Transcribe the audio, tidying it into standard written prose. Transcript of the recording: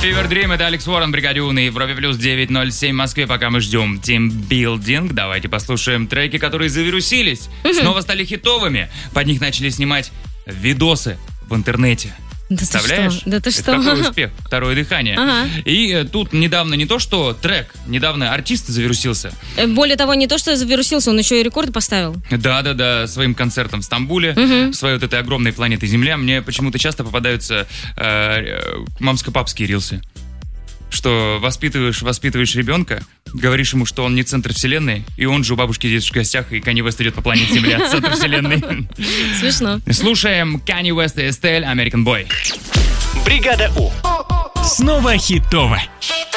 Fever Dream, это Алекс Уоррен, Бригаде У на Европе плюс 9:07 в Москве. Пока мы ждем тимбилдинг, давайте послушаем треки, которые завирусились, снова стали хитовыми. Под них начали снимать видосы в интернете. Представляешь? Да ты что? Это какой успех? Второе дыхание. Ага. И тут недавно не то, что трек, недавно артист завирусился. Более того, не то, что завирусился, он еще и рекорд поставил. Да, своим концертом в Стамбуле, своей вот этой огромной планетой Земля. Мне почему-то часто попадаются мамско-папские рилсы. Что воспитываешь ребенка, говоришь ему, что он не центр вселенной, и он же у бабушки здесь в гостях, и Kanye West идет по планете Земля, центр вселенной. Смешно. Слушаем Kanye West и Estelle, American Boy. Бригада У. Снова хитово.